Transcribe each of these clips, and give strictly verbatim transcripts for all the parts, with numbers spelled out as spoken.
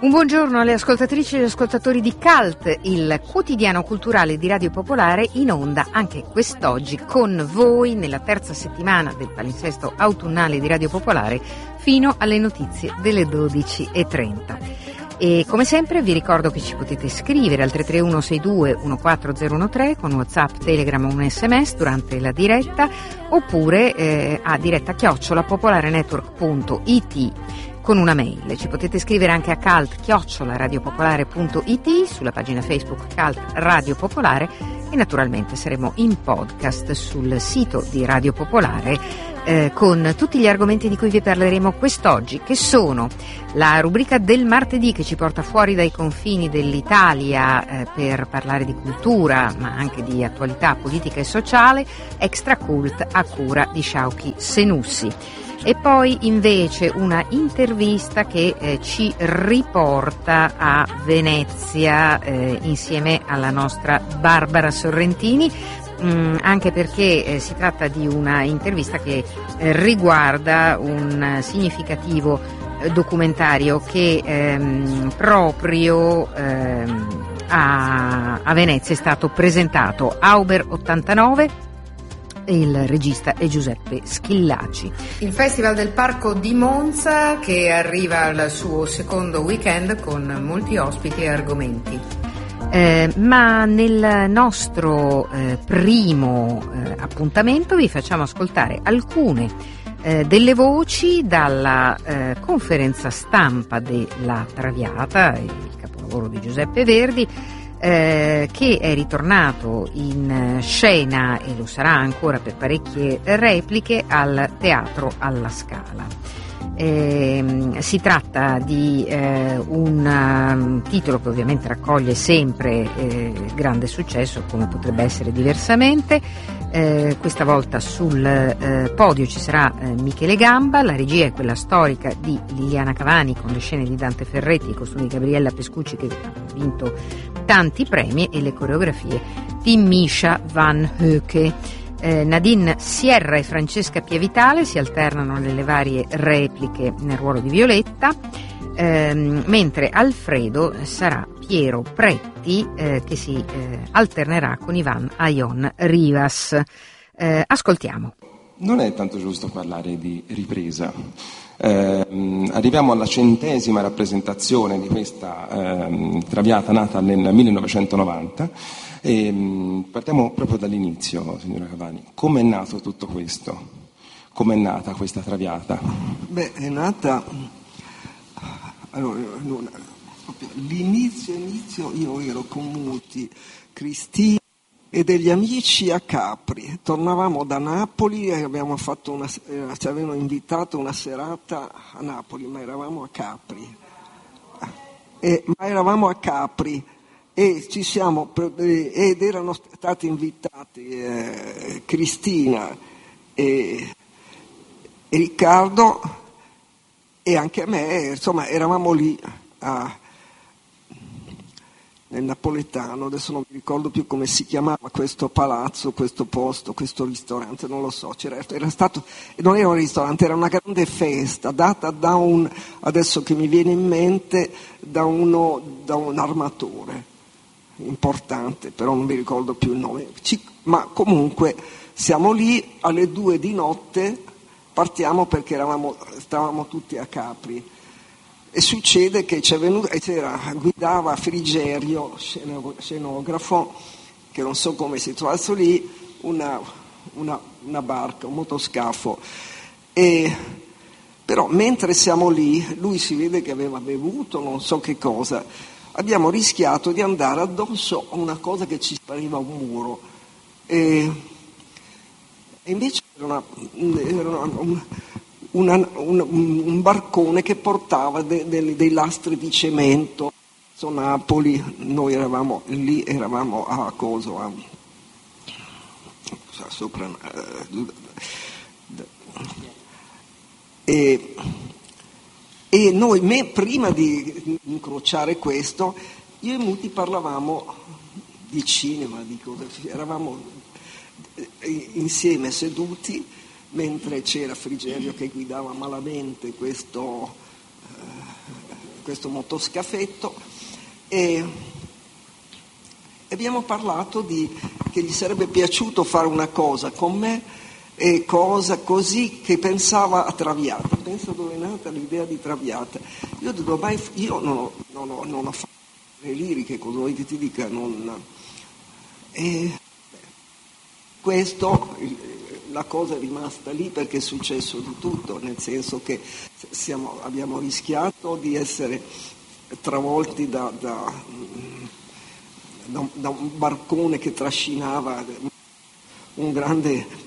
Un buongiorno alle ascoltatrici e agli ascoltatori di Cult, il quotidiano culturale di Radio Popolare, in onda anche quest'oggi con voi nella terza settimana del palinsesto autunnale di Radio Popolare fino alle notizie delle dodici e trenta. E come sempre vi ricordo che ci potete scrivere al tre tre uno sei due uno quattro zero uno tre con WhatsApp, Telegram o un sms durante la diretta, oppure eh, a diretta chiocciola popolarenetwork punto it con una mail. Ci potete scrivere anche a cult chiocciola radiopopolare punto it, sulla pagina Facebook Cult Radio Popolare, e naturalmente saremo in podcast sul sito di Radio Popolare eh, con tutti gli argomenti di cui vi parleremo quest'oggi, che sono la rubrica del martedì che ci porta fuori dai confini dell'Italia eh, per parlare di cultura ma anche di attualità politica e sociale, Extra Cult a cura di Shauki Senussi. E poi invece una intervista che eh, ci riporta a Venezia eh, insieme alla nostra Barbara Sorrentini, mh, anche perché eh, si tratta di una intervista che eh, riguarda un significativo eh, documentario che ehm, proprio ehm, a, a Venezia è stato presentato, Auber ottantanove. Il regista è Giuseppe Schillaci. Il Festival del Parco di Monza che arriva al suo secondo weekend con molti ospiti e argomenti. Eh, ma nel nostro eh, primo eh, appuntamento vi facciamo ascoltare alcune eh, delle voci dalla eh, conferenza stampa della Traviata, il capolavoro di Giuseppe Verdi, Eh, che è ritornato in scena e lo sarà ancora per parecchie repliche al Teatro alla Scala. Eh, si tratta di eh, un um, titolo che ovviamente raccoglie sempre eh, grande successo, come potrebbe essere diversamente. Eh, questa volta sul eh, podio ci sarà eh, Michele Gamba, la regia è quella storica di Liliana Cavani con le scene di Dante Ferretti, i costumi di Gabriella Pescucci che ha vinto tanti premi, e le coreografie di Misha Van Hoeke. Eh, Nadine Sierra e Francesca Pievitale si alternano nelle varie repliche nel ruolo di Violetta, ehm, mentre Alfredo sarà Piero Pretti eh, che si eh, alternerà con Ivan Aion Rivas. Eh, ascoltiamo. Non è tanto giusto parlare di ripresa. Eh, arriviamo alla centesima rappresentazione di questa eh, Traviata nata nel millenovecentonovanta. E, mh, partiamo proprio dall'inizio, signora Cavani. Come è nato tutto questo? Come è nata questa Traviata? Beh, è nata... Allora, non, l'inizio, inizio, io ero con molti Cristina e degli amici a Capri. Tornavamo da Napoli e abbiamo fatto una, eh, ci avevano invitato una serata a Napoli, ma eravamo a Capri. E, ma eravamo a Capri. E ci siamo ed erano stati invitati eh, Cristina e, e Riccardo e anche me, insomma eravamo lì a, nel Napoletano, adesso non mi ricordo più come si chiamava questo palazzo, questo posto, questo ristorante, non lo so, c'era, era stato, non era un ristorante, era una grande festa data da un, adesso che mi viene in mente, da uno, da un armatore importante, però non mi ricordo più il nome. Ci, ma comunque siamo lì alle due di notte, partiamo perché eravamo, stavamo tutti a Capri e succede che c'è venuto, e c'era, guidava Frigerio, scenografo, che non so come si trovasse lì, una, una, una barca, un motoscafo, e però mentre siamo lì lui si vede che aveva bevuto non so che cosa. Abbiamo rischiato di andare addosso a una cosa che ci pareva un muro e, e invece era, una, era un, una, un, un barcone che portava de, de, dei lastri di cemento su Napoli. Noi eravamo lì, eravamo a Coso, a, sopra e E noi, me, prima di incrociare questo, io e Muti parlavamo di cinema, di cosa, eravamo insieme seduti, mentre c'era Frigerio che guidava malamente questo, questo motoscafetto e abbiamo parlato di che gli sarebbe piaciuto fare una cosa con me, e cosa così che pensava a Traviata. Penso dove è nata l'idea di Traviata. Io, mai, io non, ho, non, ho, non ho fatto le liriche, cosa vuoi che ti dica? Non, e, questo, la cosa è rimasta lì perché è successo di tutto, nel senso che siamo, abbiamo rischiato di essere travolti da, da, da, da un barcone che trascinava un grande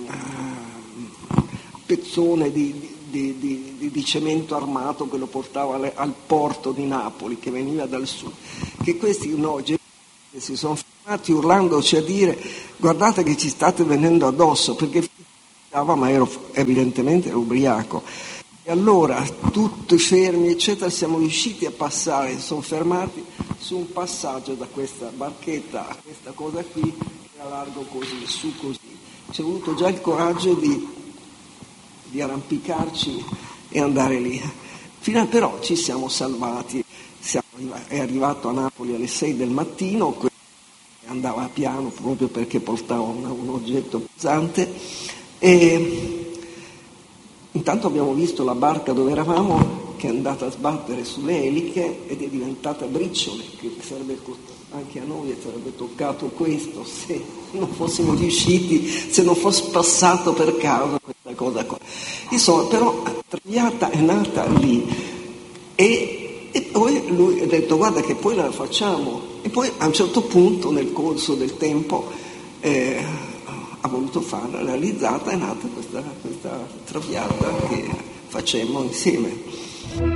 pezzone di, di, di, di, di cemento armato che lo portava alle, al porto di Napoli, che veniva dal sud, che questi no, si sono fermati urlandoci a dire guardate che ci state venendo addosso, perché ma ero evidentemente ero ubriaco. E allora tutti fermi eccetera siamo riusciti a passare, sono fermati su un passaggio da questa barchetta a questa cosa qui, che era largo così, su così. Ci è voluto già il coraggio di, di arrampicarci e andare lì. Fino a, però ci siamo salvati, siamo arrivati, è arrivato a Napoli alle sei del mattino, andava piano proprio perché portava un, un oggetto pesante, e intanto abbiamo visto la barca dove eravamo che è andata a sbattere sulle eliche ed è diventata briciole, che sarebbe anche a noi sarebbe toccato questo se non fossimo riusciti, se non fosse passato per caso questa cosa qua. Insomma, però Traviata è nata lì e, e poi lui ha detto guarda che poi la facciamo, e poi a un certo punto nel corso del tempo eh, ha voluto farla, realizzata, è nata questa, questa Traviata che facemmo insieme.